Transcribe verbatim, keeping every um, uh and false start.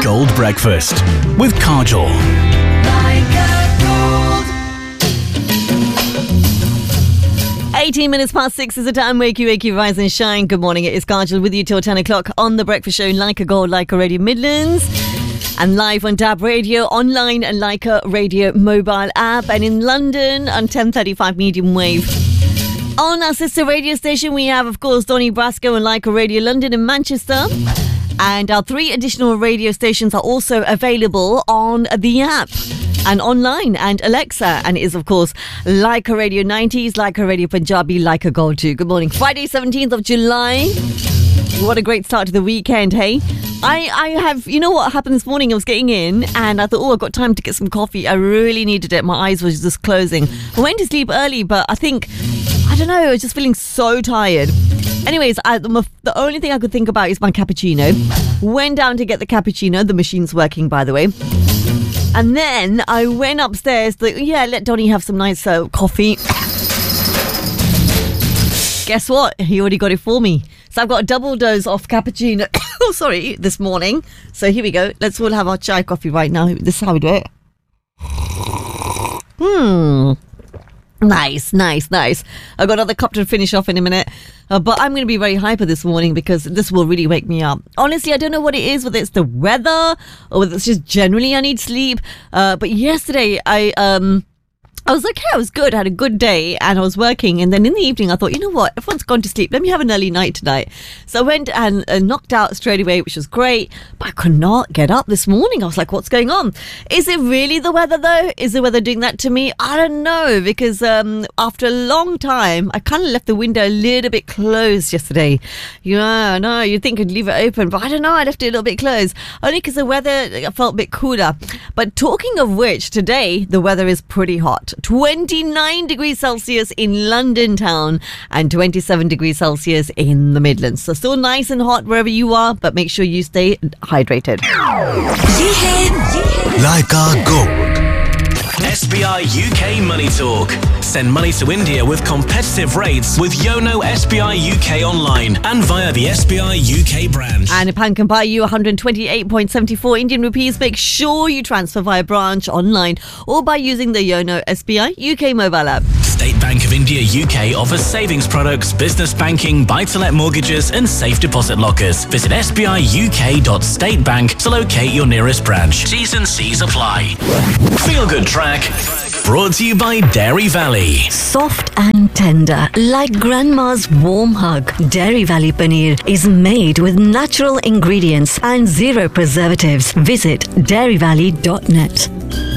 Gold Breakfast with Kajol. eighteen minutes past six is the time. Wakey, wakey, rise and shine. Good morning. It is Kajol with you till ten o'clock on The Breakfast Show, Like a Gold, Like a Radio Midlands. And live on Dab Radio, online and Leica Radio mobile app. And in London on ten thirty-five medium wave. On our sister radio station, we have, of course, Donny Brasco and Leica Radio London and Manchester. And our three additional radio stations are also available on the app and online and Alexa. And it is, of course, Leica Radio nineties, Leica Radio Punjabi, Leica Gold two. Good morning. Friday, seventeenth of July. What a great start to the weekend, hey? I, I have, you know what happened this morning? I was getting in and I thought, oh, I've got time to get some coffee. I really needed it. My eyes were just closing. I went to sleep early, but I think, I don't know, I was just feeling so tired. Anyways, I, the only thing I could think about is my cappuccino. Went down to get the cappuccino. The machine's working, by the way. And then I went upstairs. Like, yeah, let Donny have some nice uh, coffee. Guess what? He already got it for me. So I've got a double dose of cappuccino. Oh, sorry, this morning. So here we go. Let's all have our chai coffee right now. This is how we do it. Hmm. Nice, nice, nice. I've got another cup to finish off in a minute. Uh, but I'm going to be very hyper this morning because this will really wake me up. Honestly, I don't know what it is, whether it's the weather or whether it's just generally I need sleep. Uh, but yesterday, I... um. I was okay, I was good, I had a good day and I was working, and then in the evening I thought, you know what, everyone's gone to sleep, let me have an early night tonight. So I went and uh, knocked out straight away, which was great, but I could not get up this morning. I was like, what's going on? Is it really the weather though? Is the weather doing that to me? I don't know, because um, after a long time, I kind of left the window a little bit closed yesterday. Yeah, no, you'd think I'd leave it open, but I don't know, I left it a little bit closed, only because the weather felt a bit cooler. But talking of which, today the weather is pretty hot. twenty-nine degrees Celsius in London town and twenty-seven degrees Celsius in the Midlands. So still nice and hot wherever you are, but make sure you stay hydrated. Leica Gold. S B I U K Money Talk. Send money to India with competitive rates with Yono S B I U K online and via the S B I U K branch. And a pound can buy you one hundred twenty-eight point seven four Indian rupees. Make sure you transfer via branch, online, or by using the Yono S B I U K mobile app. State Bank of India U K offers savings products, business banking, buy-to-let mortgages and safe deposit lockers. Visit s b i u k dot state bank to locate your nearest branch. T's and C's apply. Feel Good Track. Brought to you by Dairy Valley. Soft and tender, like grandma's warm hug. Dairy Valley Paneer is made with natural ingredients and zero preservatives. Visit dairy valley dot net.